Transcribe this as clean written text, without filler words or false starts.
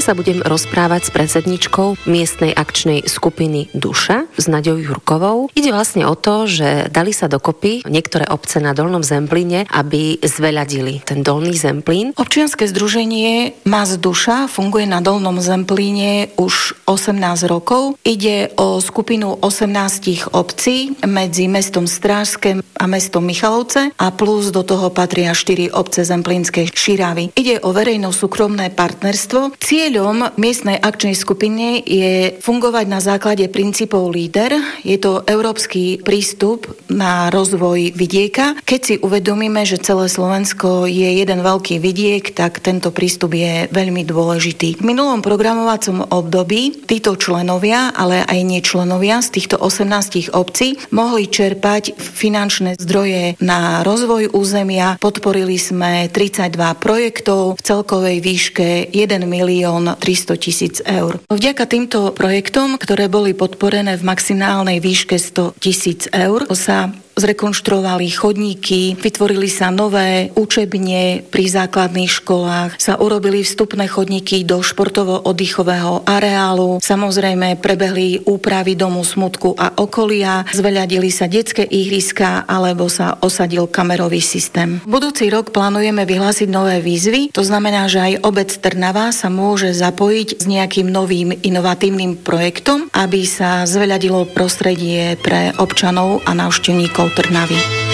sa budem rozprávať s predsedničkou miestnej akčnej skupiny Duša s Naďou Jurkovou. Ide vlastne o to, že dali sa dokopy niektoré obce na Dolnom Zemplíne, aby zveľadili ten Dolný Zemplín. Občianske združenie MAS Duša funguje na Dolnom Zemplíne už 18 rokov. Ide o skupinu 18 obcí medzi mestom Strážske a mestom Michalovce a plus do toho patria 4 obce Zemplínskej Širavy. Ide o verejno-súkromné partnerstvo. Cieľom miestnej akčnej skupiny je fungovať na základe princípov LEADER. Je to európsky prístup na rozvoj vidieka. Keď si uvedomíme, že celé Slovensko je jeden veľký vidiek, tak tento prístup je veľmi dôležitý. V minulom programovacom období títo členovia, ale aj nečlenovia z týchto 18 obcí mohli čerpať finančné zdroje na rozvoj územia. Podporili sme 32 projektov v celkovej výške 1 300 000 eur. Vďaka týmto projektom, ktoré boli podporené v maximálnej výške 100 000 eur, sa zrekonštruovali chodníky, vytvorili sa nové učebne pri základných školách, sa urobili vstupné chodníky do športovo-oddychového areálu, samozrejme prebehli úpravy Domu smutku a okolia, zveľadili sa detské ihriská alebo sa osadil kamerový systém. Budúci rok plánujeme vyhlásiť nové výzvy, to znamená, že aj obec Trnava sa môže zapojiť s nejakým novým inovatívnym projektom, aby sa zveľadilo prostredie pre občanov a návštevníkov Trnavy.